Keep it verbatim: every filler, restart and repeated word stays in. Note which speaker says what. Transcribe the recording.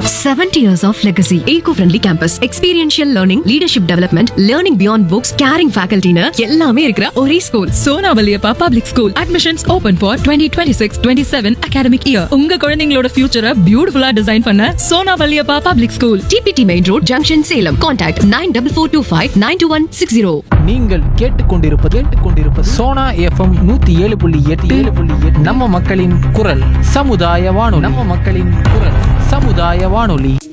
Speaker 1: seventy years of legacy. Eco-friendly campus, experiential learning, leadership development, learning beyond books, caring faculty னு எல்லாமே இருக்கிற ஒரே school.
Speaker 2: Sona Valliappa public school. Admissions open for twenty twenty-six twenty-seven academic year. உங்க குழந்தைகளோட ஃபியூச்சரை பியூட்டிஃபுல்லா design பண்ண Sona Valliappa public school.
Speaker 1: T P T Main Road, Junction, Salem. Contact nine four four two five nine two one six zero.
Speaker 3: நீங்கள் கேட்டுக்கொண்டிருப்பது கேட்டுக்கொண்டிருப்பது Sona FM நூத்தி ஏழு புள்ளி எட்டு ஏழு புள்ளி எட்டு நம்ம மக்களின் குரல் சமுதாய வானொலி. நம்ம மக்களின் குரல் சமுதாய வானொலி.